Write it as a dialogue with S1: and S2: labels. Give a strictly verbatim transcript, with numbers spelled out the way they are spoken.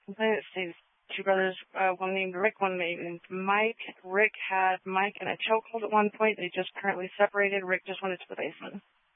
S1: complaint. It states two brothers, uh, one named Rick, one named Mike. Rick had Mike in a chokehold at one point. They just currently separated. Rick just went into the basement.